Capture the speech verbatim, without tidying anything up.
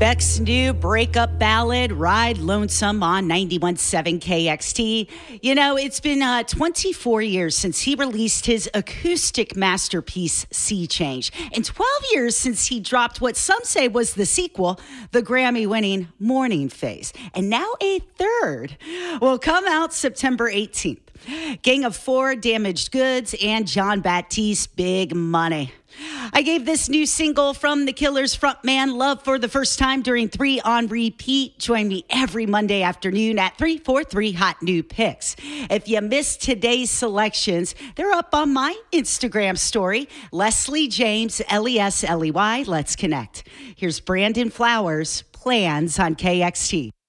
Beck's new breakup ballad, Ride Lonesome, on ninety-one point seven K X T. You know, it's been uh, twenty-four years since he released his acoustic masterpiece, Sea Change, and twelve years since he dropped what some say was the sequel, the Grammy-winning Morning Phase. And now a third will come out September eighteenth. Gang of Four, Damaged Goods, and Jon Batiste, Big Money. I gave this new single from The Killers frontman love for the first time during three on Repeat. Join me every Monday afternoon at three forty-three Hot New Picks. If you missed today's selections, they're up on my Instagram story. Leslie James, L E S L E Y. Let's connect. Here's Brandon Flowers, Plans on K X T.